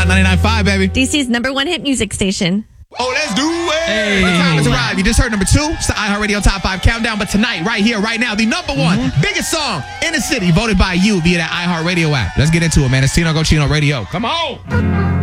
99.5, baby. DC's #1 hit music station. Oh, let's do it. Hey. What time has arrived? You just heard number 2. It's the iHeartRadio Top 5 Countdown. But tonight, right here, right now, the #1 biggest song in the city voted by you via that iHeartRadio app. Let's get into it, man. It's Tino Go Chino Radio. Come on.